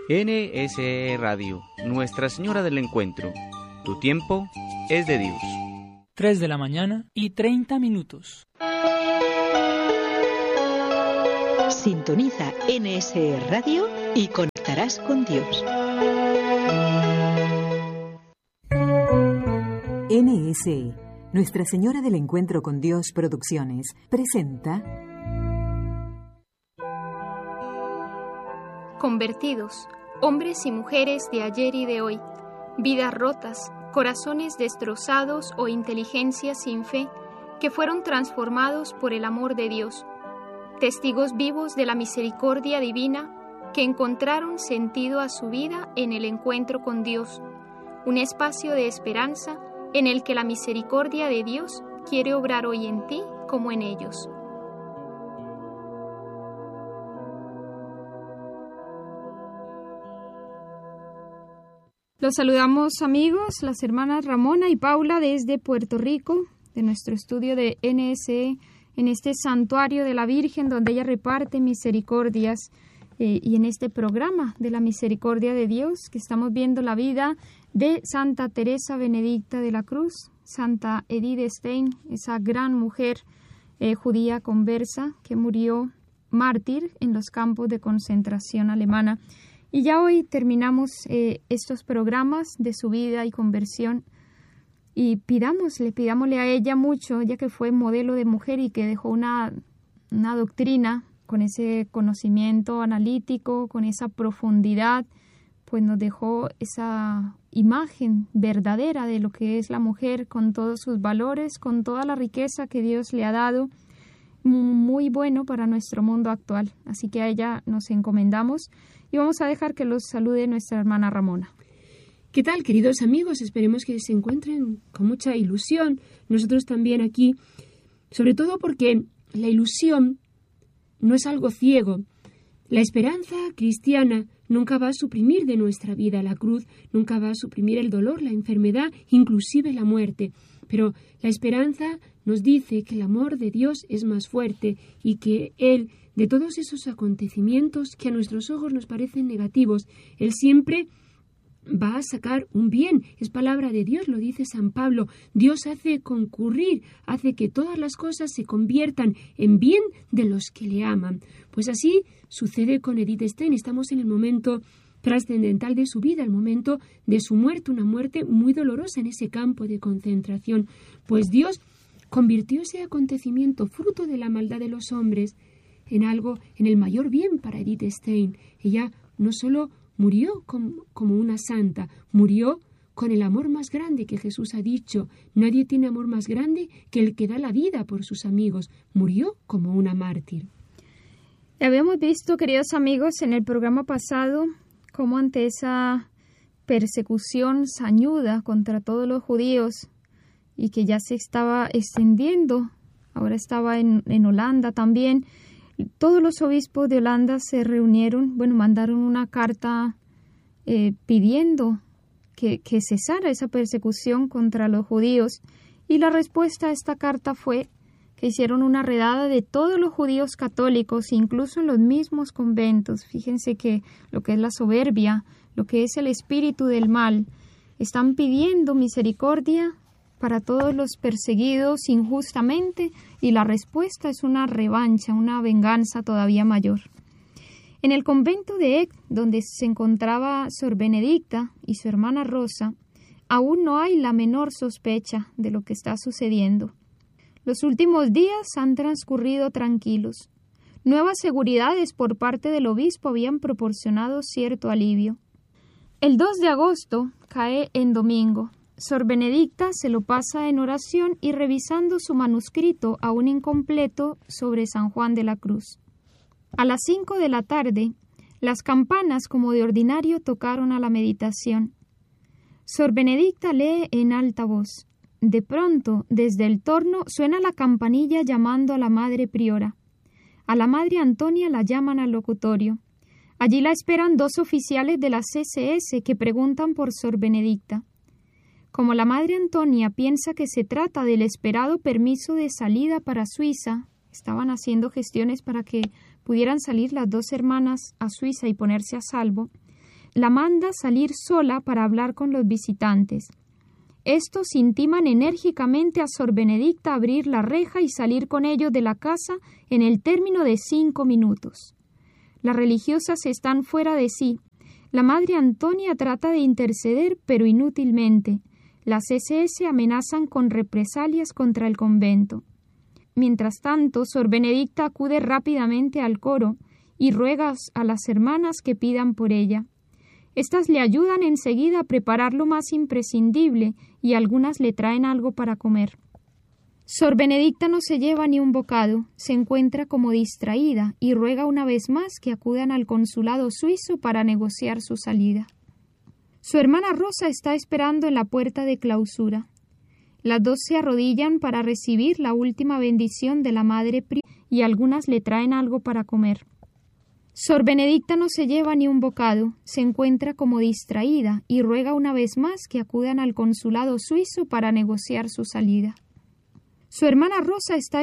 NSE Radio, Nuestra Señora del Encuentro. Tu tiempo es de Dios. 3 de la mañana y 30 minutos. Sintoniza NSE Radio y conectarás con Dios. NSE, Nuestra Señora del Encuentro con Dios Producciones, presenta Convertidos, hombres y mujeres de ayer y de hoy, vidas rotas, corazones destrozados o inteligencia sin fe, que fueron transformados por el amor de Dios, testigos vivos de la misericordia divina que encontraron sentido a su vida en el encuentro con Dios, un espacio de esperanza en el que la misericordia de Dios quiere obrar hoy en ti como en ellos. Los saludamos, amigos, las hermanas Ramona y Paula desde Puerto Rico, de nuestro estudio de NSE, en este santuario de la Virgen donde ella reparte misericordias, y en este programa de la misericordia de Dios, que estamos viendo la vida de Santa Teresa Benedicta de la Cruz, Santa Edith Stein, esa gran mujer judía conversa que murió mártir en los campos de concentración alemana. Y ya hoy terminamos estos programas de su vida y conversión y pidámosle a ella mucho, ya que fue modelo de mujer y que dejó una doctrina con ese conocimiento analítico, con esa profundidad, pues nos dejó esa imagen verdadera de lo que es la mujer, con todos sus valores, con toda la riqueza que Dios le ha dado, muy bueno para nuestro mundo actual. Así que a ella nos encomendamos y vamos a dejar que los salude nuestra hermana Ramona. ¿Qué tal, queridos amigos? Esperemos que se encuentren con mucha ilusión. Nosotros también aquí, sobre todo porque la ilusión no es algo ciego. La esperanza cristiana nunca va a suprimir de nuestra vida la cruz, nunca va a suprimir el dolor, la enfermedad, inclusive la muerte. Pero la esperanza nos dice que el amor de Dios es más fuerte y que Él, de todos esos acontecimientos que a nuestros ojos nos parecen negativos, Él siempre va a sacar un bien. Es palabra de Dios, lo dice San Pablo. Dios hace concurrir, hace que todas las cosas se conviertan en bien de los que le aman. Pues así sucede con Edith Stein. Estamos en el momento trascendental de su vida, el momento de su muerte, una muerte muy dolorosa en ese campo de concentración. Pues Dios convirtió ese acontecimiento, fruto de la maldad de los hombres, en algo, en el mayor bien para Edith Stein. Ella no solo murió como una santa, murió con el amor más grande que Jesús ha dicho. Nadie tiene amor más grande que el que da la vida por sus amigos. Murió como una mártir. Habíamos visto, queridos amigos, en el programa pasado, cómo ante esa persecución sañuda contra todos los judíos y que ya se estaba extendiendo, ahora estaba en Holanda también. Todos los obispos de Holanda se reunieron, mandaron una carta pidiendo que cesara esa persecución contra los judíos, y la respuesta a esta carta fue que hicieron una redada de todos los judíos católicos, incluso en los mismos conventos. Fíjense que lo que es la soberbia, lo que es el espíritu del mal, están pidiendo misericordia para todos los perseguidos injustamente, y la respuesta es una revancha, una venganza todavía mayor. En el convento de Eck, donde se encontraba Sor Benedicta y su hermana Rosa, aún no hay la menor sospecha de lo que está sucediendo. Los últimos días han transcurrido tranquilos. Nuevas seguridades por parte del obispo habían proporcionado cierto alivio. El 2 de agosto cae en domingo. Sor Benedicta se lo pasa en oración y revisando su manuscrito aún incompleto sobre San Juan de la Cruz. A las 5 de la tarde, las campanas como de ordinario tocaron a la meditación. Sor Benedicta lee en alta voz. De pronto, desde el torno suena la campanilla llamando a la madre priora. A la madre Antonia la llaman al locutorio. Allí la esperan 2 oficiales de la CSS que preguntan por Sor Benedicta. Como la madre Antonia piensa que se trata del esperado permiso de salida para Suiza, estaban haciendo gestiones para que pudieran salir las 2 hermanas a Suiza y ponerse a salvo, la manda salir sola para hablar con los visitantes. Estos intiman enérgicamente a Sor Benedicta a abrir la reja y salir con ellos de la casa en el término de 5 minutos. Las religiosas están fuera de sí. La Madre Antonia trata de interceder, pero inútilmente. Las SS amenazan con represalias contra el convento. Mientras tanto, Sor Benedicta acude rápidamente al coro y ruega a las hermanas que pidan por ella. Estas le ayudan enseguida a preparar lo más imprescindible y algunas le traen algo para comer. Sor Benedicta no se lleva ni un bocado, se encuentra como distraída y ruega una vez más que acudan al consulado suizo para negociar su salida. Su hermana Rosa está esperando en la puerta de clausura. Las dos se arrodillan para recibir la última bendición de la Madre Priora y algunas le traen algo para comer. Sor Benedicta no se lleva ni un bocado, se encuentra como distraída y ruega una vez más que acudan al consulado suizo para negociar su salida. Su hermana Rosa está